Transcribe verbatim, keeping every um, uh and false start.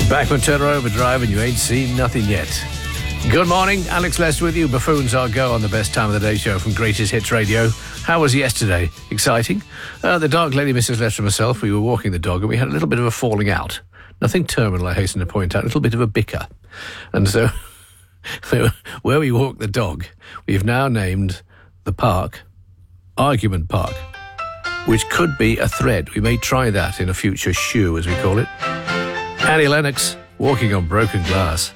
Bachman Turner Overdrive, and you ain't seen nothing yet. Good morning, Alex Lester with you. Buffoons Our Go on the Best Time of the Day show from Greatest Hits Radio. How was yesterday? Exciting? Uh, the dog lady, Missus Lester, and myself, we were walking the dog and we had a little bit of a falling out. Nothing terminal, I hasten to point out, a little bit of a bicker. And so, where we walk the dog, we've now named the park Argument Park, which could be a thread. We may try that in a future shoe, as we call it. Annie Lennox, Walking on Broken Glass.